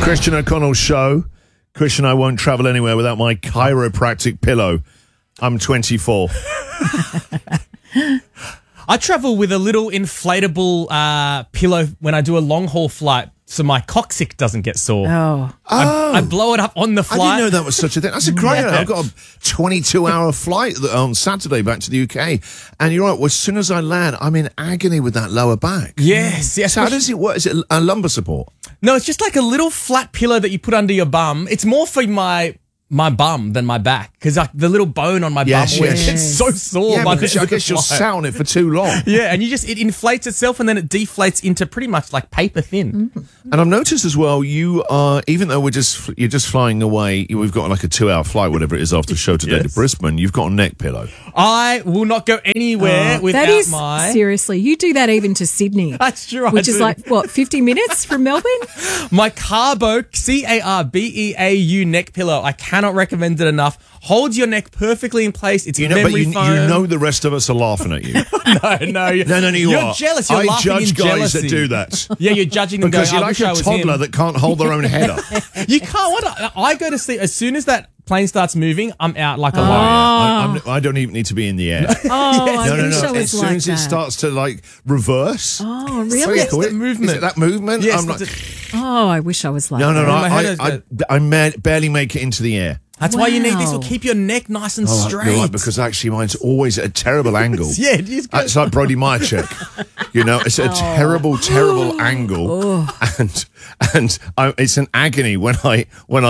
Christian O'Connell Show. Christian, I won't travel anywhere without my chiropractic pillow. I'm 24. I travel with a little inflatable pillow when I do a long haul flight, so my coccyx doesn't get sore. I blow it up on the flight. I didn't know that was such a thing. That's a great idea. I've got a 22-hour flight on Saturday back to the UK. And you're right, well, as soon as I land, I'm in agony with that lower back. Yes. So how does it work? Is it a lumbar support? No, it's just like a little flat pillow that you put under your bum. It's more for my bum than my back, because like the little bone on my bum gets so sore. Yeah, because I guess you're sat on it for too long. Yeah, and it inflates itself and then it deflates into pretty much like paper thin. And I've noticed as well, you are, even though you're just flying away, we've got like a 2-hour flight, whatever it is, after the show today to Brisbane, you've got a neck pillow. I will not go anywhere without seriously, you do that even to Sydney. That's true. Which is like, what, 50 minutes from Melbourne? My Carbeau, Carbeau neck pillow, I cannot recommend it enough. Holds your neck perfectly in place. It's memory foam. You know the rest of us are laughing at you. No, you you're are. Jealous. You're laughing judge in guys jealousy. that do that. Yeah, you're judging them because going, you're like a toddler that can't hold their own head up. You can't. I go to sleep as soon as that plane starts moving. I'm out like a lion. I don't even need to be in the air. No. As soon as it starts to like reverse. Oh, really? Yes, the movement. Is it that movement? Yes, I'm like, I wish I was like that. No. I barely make it into the air. That's why you need this. Will keep your neck nice and straight. You're right, because actually mine's always at a terrible angle. Yeah, it is good. It's like Brody Myercheck. You know, it's a terrible terrible angle, and it's an agony when I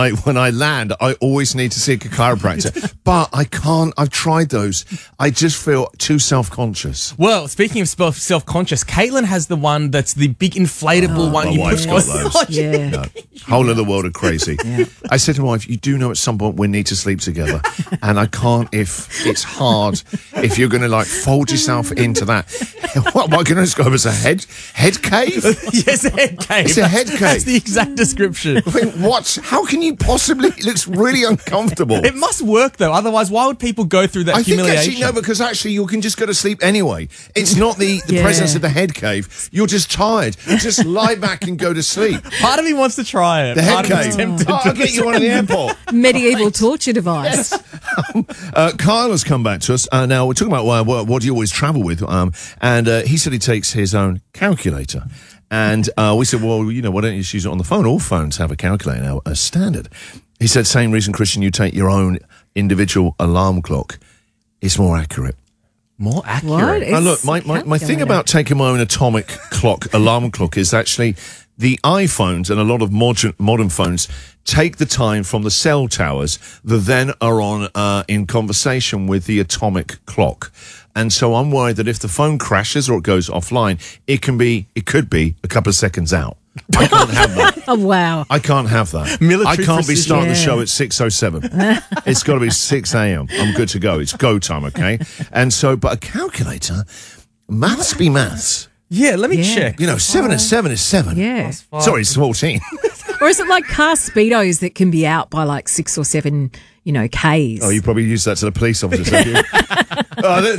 land. I always need to see a chiropractor, but I can't. I've tried those. I just feel too self-conscious. Well, speaking of self-conscious, Caitlin has the one that's the big inflatable one. My wife's got those. Yeah. Whole of the world are crazy. Yeah. I said to my wife, "You do know at some point we need to sleep together, and I can't if it's hard. If you're going to like fold yourself into that, what am I going to describe as a head cave? Yes, a head cave. It's a head cave. That's the exact description. I mean, what? How can you possibly? It looks really uncomfortable. It must work though. Otherwise, why would people go through that humiliation? I think actually no, because actually you can just go to sleep anyway. It's not the presence of the head cave. You're just tired. Just lie back and go to sleep. Part of me wants to try it. The head cave. I'll get you one at the airport. Medieval torture device. Yes. Kyle has come back to us. Now, we're talking about what do you always travel with? And he said he takes his own calculator. And we said, well, you know, why don't you just use it on the phone? All phones have a calculator now, as standard. He said, same reason, Christian, you take your own individual alarm clock. It's more accurate. More accurate? And look, my thing about taking my own atomic clock, alarm clock, is actually the iPhones and a lot of modern phones take the time from the cell towers that then are on in conversation with the atomic clock. And so I'm worried that if the phone crashes or it goes offline, it could be a couple of seconds out. I can't have that. Oh, wow. I can't have that. I can't be starting the show at 6:07. It's got to be 6 a.m. I'm good to go. It's go time, okay? And so, but a calculator, maths be maths. Yeah, let me check. You know, 7 and 7 is 7. Yeah. Sorry, it's 14. Or is it like car speedos that can be out by like 6 or 7, Ks? Oh, you probably use that to the police officers, have you?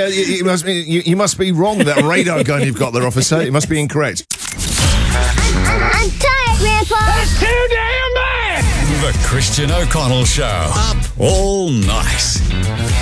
You must be wrong, that radar gun you've got there, officer. It must be incorrect. I'm tired, Grandpa. That's too damn bad. The Christian O'Connell Show. Up all night.